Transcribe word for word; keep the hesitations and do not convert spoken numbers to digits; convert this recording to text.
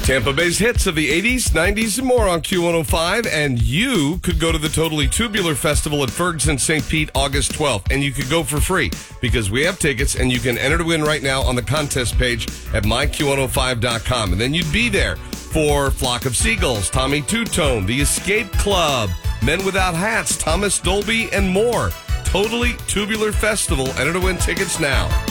Tampa Bay's hits of the eighties, nineties, and more on Q one oh five. And you could go to the Totally Tubular Festival at Ferguson, Saint Pete, August twelfth. And you could go for free because we have tickets, and you can enter to win right now on the contest page at my q one oh five dot com. And then you'd be there for Flock of Seagulls, Tommy Two-Tone, The Escape Club, Men Without Hats, Thomas Dolby, and more. Totally Tubular Festival. Enter to win tickets now.